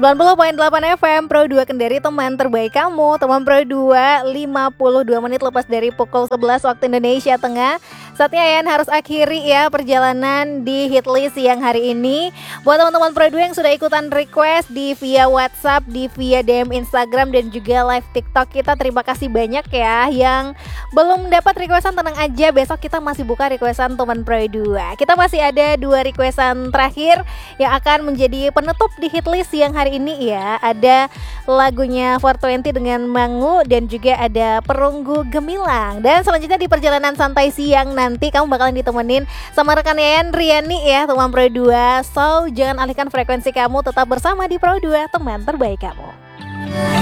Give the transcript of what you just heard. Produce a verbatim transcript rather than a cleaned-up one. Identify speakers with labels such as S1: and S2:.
S1: sembilan puluh koma delapan F M Pro dua Kendari, teman terbaik kamu. Teman Pro dua, lima puluh dua menit lepas dari pukul sebelas waktu Indonesia Tengah. Saatnya Ayan harus akhiri ya perjalanan di Hitlist siang hari ini. Buat teman-teman Pro dua yang sudah ikutan request di via WhatsApp, di via D M Instagram dan juga live TikTok kita, terima kasih banyak ya. Yang belum dapat requestan tenang aja, besok kita masih buka requestan teman Pro dua. Kita masih ada dua requestan terakhir yang akan menjadi penutup di Hitlist siang hari ini ya. Ada lagunya four twenty dengan Mangu dan juga ada Perunggu Gemilang. Dan selanjutnya di perjalanan santai siang nanti kamu bakalan ditemenin sama rekan Yayan Riani ya, teman Pro dua. So jangan alihkan frekuensi kamu, tetap bersama di Pro dua, teman terbaik kamu.